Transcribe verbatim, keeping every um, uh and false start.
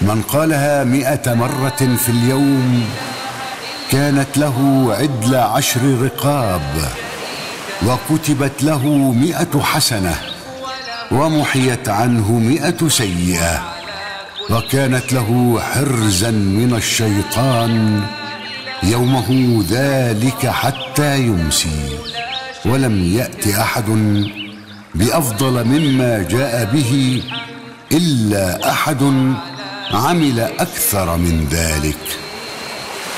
من قالها مئة مرة في اليوم كانت له عدل عشر رقاب، وكتبت له مئة حسنة، ومحيت عنه مئة سيئة، وكانت له حرزا من الشيطان يومه ذلك حتى يمسي. ولم يأت أحد بأفضل مما جاء به إلا أحد عمل أكثر من ذلك.